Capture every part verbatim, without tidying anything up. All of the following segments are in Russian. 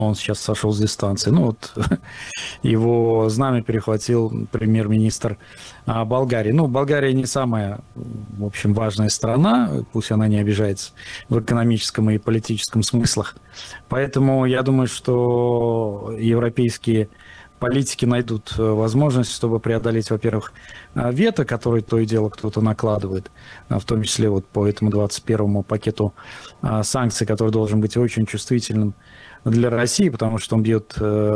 он сейчас сошел с дистанции. Ну вот его знамя перехватил премьер-министр Болгарии. Ну, Болгария не самая, в общем, важная страна, пусть она не обижается в экономическом и политическом смыслах. Поэтому я думаю, что европейские политики найдут возможность, чтобы преодолеть, во-первых, вето, которое то и дело кто-то накладывает, в том числе вот по этому двадцать первому пакету санкций, который должен быть очень чувствительным для России, потому что он бьет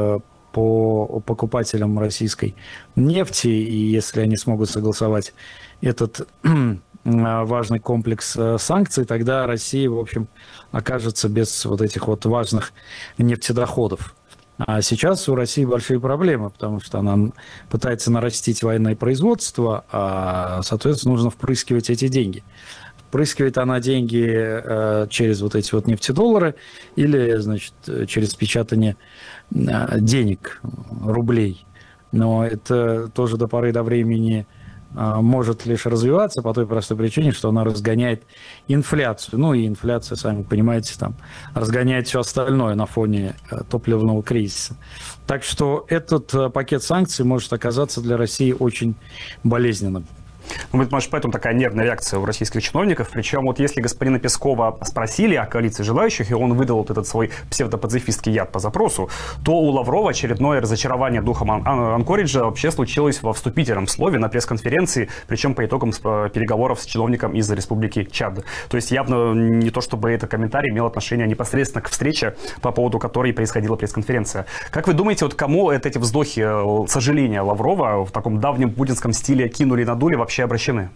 по покупателям российской нефти, и если они смогут согласовать этот важный комплекс санкций, тогда Россия, в общем, окажется без вот этих вот важных нефтедоходов. А сейчас у России большие проблемы, потому что она пытается нарастить военное производство, а, соответственно, нужно впрыскивать эти деньги. Впрыскивает она деньги э, через вот эти вот нефтедоллары или, значит, через печатание э, денег, рублей. Но это тоже до поры до времени э, может лишь развиваться по той простой причине, что она разгоняет инфляцию. Ну и инфляция, сами понимаете, там разгоняет все остальное на фоне э, топливного кризиса. Так что этот э, пакет санкций может оказаться для России очень болезненным. Ну, может, поэтому такая нервная реакция у российских чиновников. Причем, вот если господина Пескова спросили о коалиции желающих, и он выдал вот этот свой псевдопацифистский яд по запросу, то у Лаврова очередное разочарование духом Ан- Ан- Анкориджа вообще случилось во вступительном слове на пресс-конференции, причем по итогам переговоров с чиновником из Республики Чад. То есть явно не то, чтобы этот комментарий имел отношение непосредственно к встрече, по поводу которой происходила пресс-конференция. Как вы думаете, вот кому это, эти вздохи сожаления Лаврова в таком давнем путинском стиле кинули и надули, вообще обращены?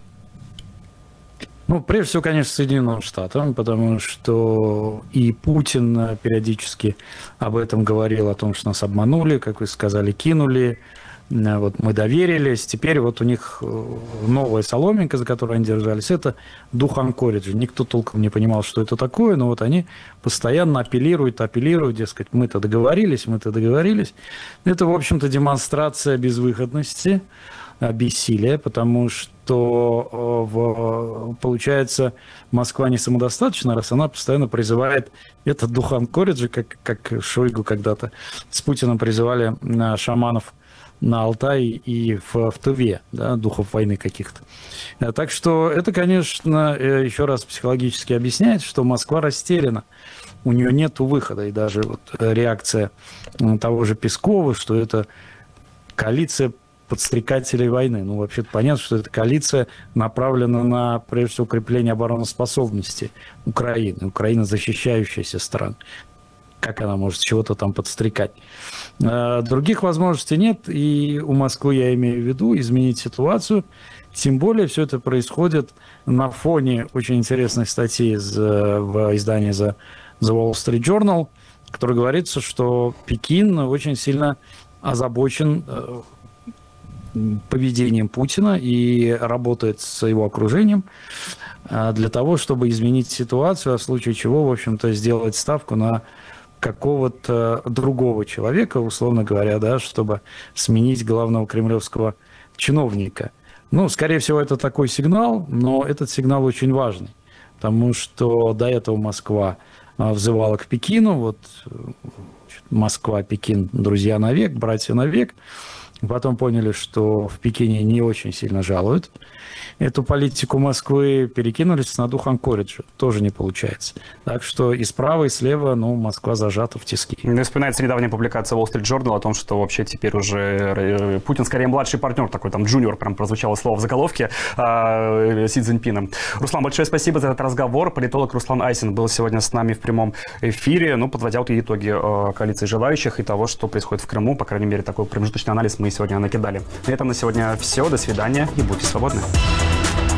Ну, прежде всего, конечно, Соединенным Штатам, потому что и Путин периодически об этом говорил, о том, что нас обманули, как вы сказали, кинули, вот мы доверились. Теперь вот у них новая соломинка, за которую они держались, это дух Анкориджа. Никто толком не понимал, что это такое, но вот они постоянно апеллируют, апеллируют, дескать, мы-то договорились, мы-то договорились. Это, в общем-то, демонстрация безвыходности, бессилия, потому что в, получается, Москва не самодостаточна, раз она постоянно призывает этот дух Анкориджа, как, как Шойгу когда-то с Путиным призывали на шаманов на Алтае и в, в Туве, да, духов войны каких-то. Так что это, конечно, еще раз психологически объясняет, что Москва растеряна, у нее нет выхода, и даже вот реакция того же Пескова, что это коалиция подстрекателей войны. Ну, вообще-то понятно, что эта коалиция направлена на, прежде всего, укрепление обороноспособности Украины. Украина защищающаяся страна. Как она может чего-то там подстрекать? Других возможностей нет, и у Москвы, я имею в виду, изменить ситуацию. Тем более все это происходит на фоне очень интересной статьи из, в издании The, The Wall Street Journal, в которой говорится, что Пекин очень сильно озабочен поведением Путина и работает с его окружением для того, чтобы изменить ситуацию, а в случае чего, в общем-то, сделать ставку на какого-то другого человека, условно говоря, да, чтобы сменить главного кремлевского чиновника. Ну, скорее всего, это такой сигнал, но этот сигнал очень важный, потому что до этого Москва взывала к Пекину, вот Москва, Пекин, друзья навек, братья навек. Потом поняли, что в Пекине не очень сильно жалуют эту политику Москвы, перекинулись на дух Анкориджа. Тоже не получается. Так что и справа, и слева, ну, Москва зажата в тиски. Мне вспоминается недавняя публикация Wall Street Journal о том, что вообще теперь уже Путин скорее младший партнер, такой там джуниор, прям прозвучало слово в заголовке, э, Си Цзиньпином. Руслан, большое спасибо за этот разговор. Политолог Руслан Айсин был сегодня с нами в прямом эфире, ну, подводя вот итоги э, коалиции желающих и того, что происходит в Крыму. По крайней мере, такой промежуточный анализ мы сегодня накидали. На этом на сегодня все. До свидания и будьте свободны.